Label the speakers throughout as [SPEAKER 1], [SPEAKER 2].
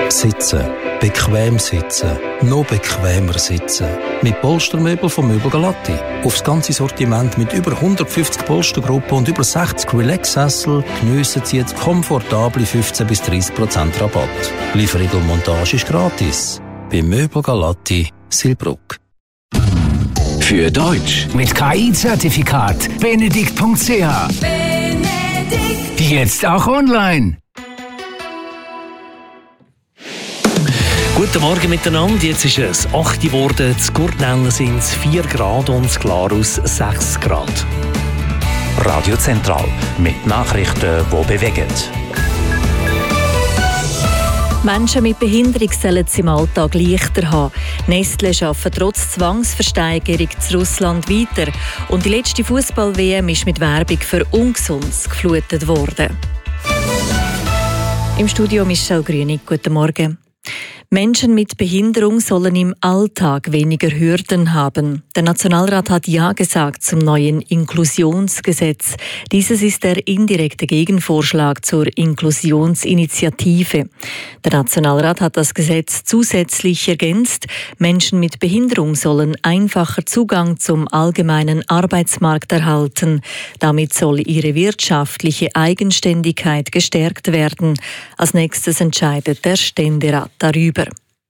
[SPEAKER 1] Sitzen. Bequem sitzen. Noch bequemer sitzen. Mit Polstermöbeln von Möbel Galatti. Aufs ganze Sortiment mit über 150 Polstergruppen und über 60 Relax-Sessel geniessen Sie jetzt komfortable 15-30% Rabatt. Lieferung und Montage ist gratis. Bei Möbel Galatti, Silbruck.
[SPEAKER 2] Für Deutsch mit KI-Zertifikat benedikt.ch. Jetzt auch online.
[SPEAKER 3] Guten Morgen miteinander, jetzt ist es 8 Uhr geworden, in Gurtnellen sind es 4 Grad und in Glarus 6 Grad.
[SPEAKER 4] Radio Zentral mit Nachrichten, die bewegen.
[SPEAKER 5] Menschen mit Behinderung sollen es im Alltag leichter haben. Nestle arbeitet trotz Zwangsversteigerung zu Russland weiter. Und die letzte Fußball-WM ist mit Werbung für Ungesundes geflutet worden. Im Studio Michelle Grünig, guten Morgen. Menschen mit Behinderung sollen im Alltag weniger Hürden haben. Der Nationalrat hat Ja gesagt zum neuen Inklusionsgesetz. Dieses ist der indirekte Gegenvorschlag zur Inklusionsinitiative. Der Nationalrat hat das Gesetz zusätzlich ergänzt. Menschen mit Behinderung sollen einfacher Zugang zum allgemeinen Arbeitsmarkt erhalten. Damit soll ihre wirtschaftliche Eigenständigkeit gestärkt werden. Als nächstes entscheidet der Ständerat darüber.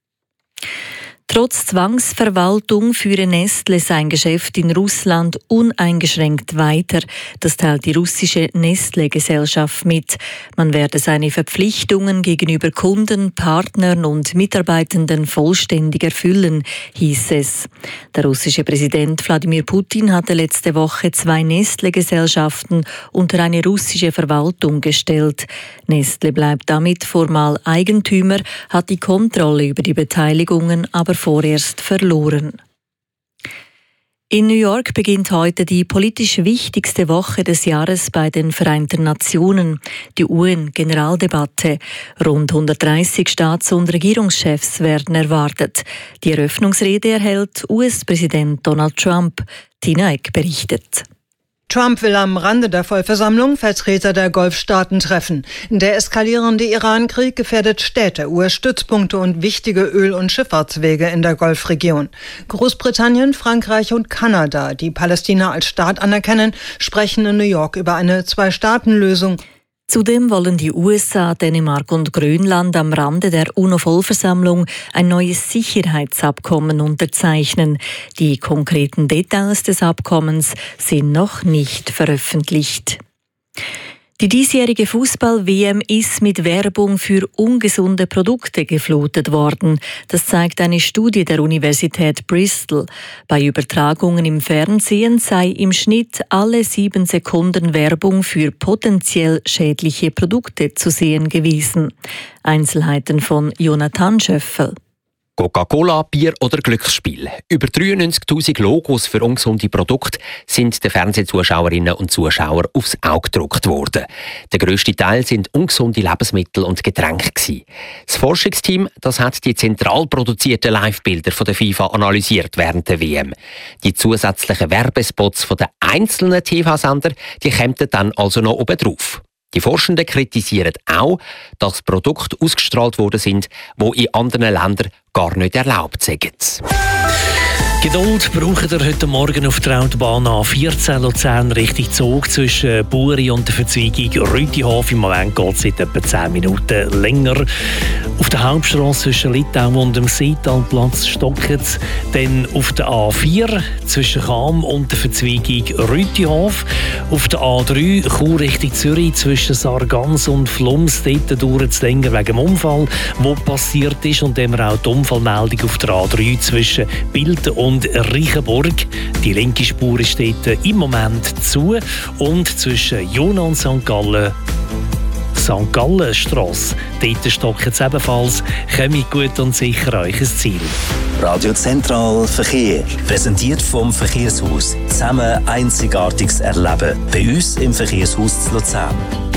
[SPEAKER 5] Trotz Zwangsverwaltung führe Nestle sein Geschäft in Russland uneingeschränkt weiter. Das teilt die russische Nestle-Gesellschaft mit. Man werde seine Verpflichtungen gegenüber Kunden, Partnern und Mitarbeitenden vollständig erfüllen, hieß es. Der russische Präsident Wladimir Putin hatte letzte Woche 2 Nestle-Gesellschaften unter eine russische Verwaltung gestellt. Nestle bleibt damit formal Eigentümer, hat die Kontrolle über die Beteiligungen aber vorerst verloren. In New York beginnt heute die politisch wichtigste Woche des Jahres bei den Vereinten Nationen, die UN-Generaldebatte. Rund 130 Staats- und Regierungschefs werden erwartet. Die Eröffnungsrede erhält US-Präsident Donald Trump. Tina Eck berichtet.
[SPEAKER 6] Trump will am Rande der Vollversammlung Vertreter der Golfstaaten treffen. Der eskalierende Iran-Krieg gefährdet Städte, US-Stützpunkte und wichtige Öl- und Schifffahrtswege in der Golfregion. Großbritannien, Frankreich und Kanada, die Palästina als Staat anerkennen, sprechen in New York über eine 2-Staaten-Lösung.
[SPEAKER 5] Zudem wollen die USA, Dänemark und Grönland am Rande der UNO-Vollversammlung ein neues Sicherheitsabkommen unterzeichnen. Die konkreten Details des Abkommens sind noch nicht veröffentlicht. Die diesjährige Fußball-WM ist mit Werbung für ungesunde Produkte geflutet worden. Das zeigt eine Studie der Universität Bristol. Bei Übertragungen im Fernsehen sei im Schnitt alle 7 Sekunden Werbung für potenziell schädliche Produkte zu sehen gewesen. Einzelheiten von Jonathan Schöffel.
[SPEAKER 7] Coca-Cola, Bier oder Glücksspiel. Über 93'000 Logos für ungesunde Produkte sind den Fernsehzuschauerinnen und Zuschauern aufs Auge gedruckt worden. Der grösste Teil sind ungesunde Lebensmittel und Getränke gewesen. Das Forschungsteam hat die zentral produzierten Live-Bilder von der FIFA analysiert während der WM. Die zusätzlichen Werbespots von den einzelnen TV-Sender, die kämen dann also noch oben drauf. Die Forschenden kritisieren auch, dass Produkte ausgestrahlt worden sind, die in anderen Ländern gar nicht erlaubt sind.
[SPEAKER 3] Geduld braucht ihr heute Morgen auf der Autobahn A14 Luzern Richtung Zug zwischen Buri und der Verzweigung Rütihof. Im Moment geht es seit etwa 10 Minuten länger. Auf der Hauptstrasse zwischen Litauen und dem Seetalplatz stockt es. Dann auf der A4 zwischen Cham und der Verzweigung Rütihof. Auf der A3 Chur Richtung Zürich zwischen Sargans und Flums. Dort dauert es länger wegen dem Unfall, der passiert ist. Und dann haben wir auch die Unfallmeldung auf der A3 zwischen Bilden und Reichenburg. Die linke Spur ist dort im Moment zu. Und zwischen Jona und St. Gallenstrasse, dort stockt es ebenfalls. Kommt gut und sicher an euch Ziel.
[SPEAKER 4] Radio Zentral Verkehr. Präsentiert vom Verkehrshaus. Zusammen Einzigartiges erleben. Bei uns im Verkehrshaus zu Luzern.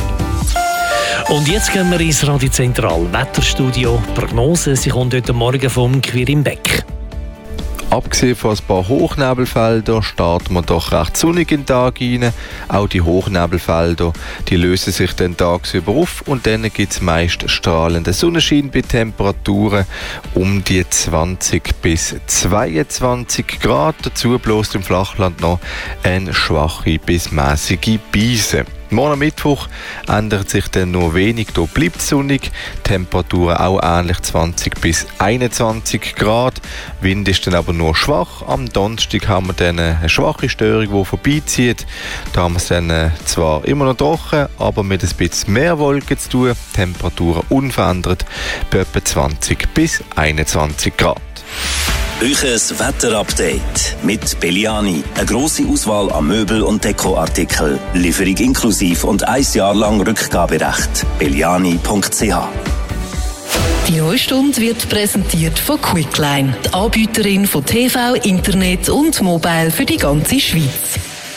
[SPEAKER 3] Und jetzt gehen wir ins Radio Zentral Wetterstudio. Prognose, sie kommt heute Morgen vom Quirin Beck.
[SPEAKER 8] Abgesehen von ein paar Hochnebelfeldern starten wir doch recht sonnig in den Tag rein. Auch die Hochnebelfelder, die lösen sich dann tagsüber auf und dann gibt es meist strahlenden Sonnenschein bei Temperaturen um die 20 bis 22 Grad. Dazu bläst im Flachland noch eine schwache bis mäßige Brise. Morgen Mittwoch ändert sich dann nur wenig, hier bleibt es sonnig, Temperaturen auch ähnlich 20 bis 21 Grad, Wind ist dann aber nur schwach. Am Donnerstag haben wir dann eine schwache Störung, die vorbeizieht. Da haben wir es dann zwar immer noch trocken, aber mit ein bisschen mehr Wolken zu tun, Temperaturen unverändert bei etwa 20 bis 21 Grad.
[SPEAKER 4] Euches Wetterupdate mit Belliani. Eine grosse Auswahl an Möbel- und Dekoartikeln. Lieferung inklusiv und 1 Jahr lang Rückgaberecht. Belliani.ch.
[SPEAKER 9] Die neue Stunde wird präsentiert von Quickline, die Anbieterin von TV, Internet und Mobile für die ganze Schweiz.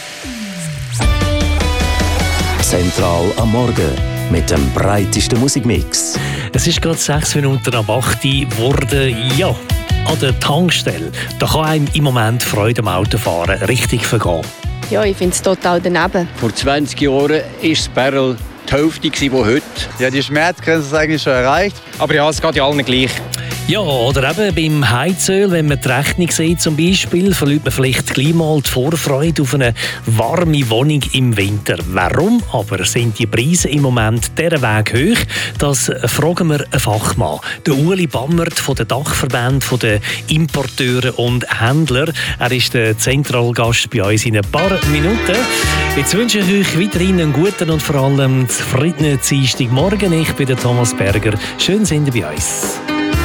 [SPEAKER 4] Zentral am Morgen mit dem breitesten Musikmix.
[SPEAKER 3] Es ist gerade 6 Minuten ab 8 Uhr geworden. Ja, an der Tankstelle. Da kann einem im Moment Freude am Autofahren richtig vergehen.
[SPEAKER 10] Ja, ich finde es total daneben.
[SPEAKER 11] Vor 20 Jahren war das Barrel die Hälfte von heute.
[SPEAKER 12] Ja, die Schmerzgrenze ist eigentlich schon erreicht.
[SPEAKER 11] Aber ja, es geht ja allen gleich.
[SPEAKER 3] Ja, oder eben beim Heizöl, wenn man die Rechnung sieht zum Beispiel, verliert man vielleicht gleich mal die Vorfreude auf eine warme Wohnung im Winter. Warum aber sind die Preise im Moment dieser Weg hoch? Das fragen wir einen Fachmann. Der Ueli Bammert von der Dachverband der Importeure und Händler. Er ist der Zentralgast bei uns in ein paar Minuten. Jetzt wünsche ich euch weiterhin einen guten und vor allem zufriedenen Dienstagmorgen. Ich bin der Thomas Berger. Schön sind ihr bei uns.